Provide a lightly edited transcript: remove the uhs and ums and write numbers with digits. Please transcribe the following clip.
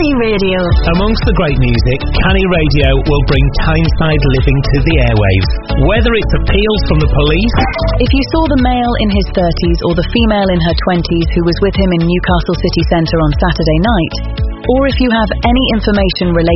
Canny Radio. Amongst the great music, Canny Radio will bring Tyneside living to the airwaves. Whether it's appeals from the police... If you saw the male in his 30s or the female in her 20s who was with him in Newcastle city centre on Saturday night, or if you have any information related